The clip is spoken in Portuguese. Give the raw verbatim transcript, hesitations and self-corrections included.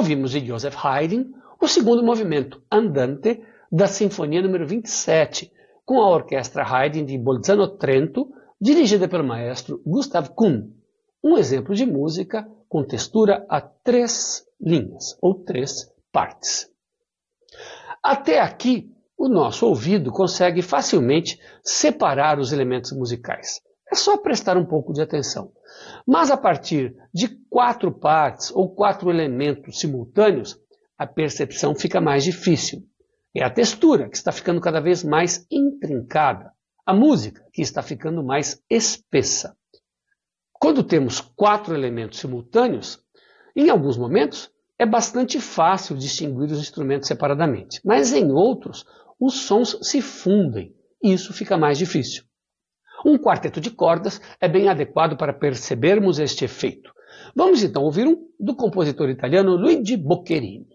ouvimos de Joseph Haydn o segundo movimento, Andante, da Sinfonia número vinte e sete, com a Orquestra Haydn de Bolzano-Trento, dirigida pelo maestro Gustav Kuhn, um exemplo de música com textura a três linhas, ou três partes. Até aqui, o nosso ouvido consegue facilmente separar os elementos musicais. É só prestar um pouco de atenção. Mas a partir de quatro partes ou quatro elementos simultâneos, a percepção fica mais difícil. É a textura que está ficando cada vez mais intrincada, a música que está ficando mais espessa. Quando temos quatro elementos simultâneos, em alguns momentos é bastante fácil distinguir os instrumentos separadamente, mas em outros os sons se fundem e isso fica mais difícil. Um quarteto de cordas é bem adequado para percebermos este efeito. Vamos então ouvir um do compositor italiano Luigi Boccherini.